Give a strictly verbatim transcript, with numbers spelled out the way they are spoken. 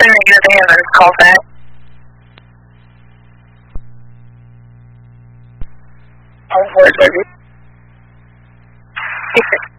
a negative ambulance call back. All four service.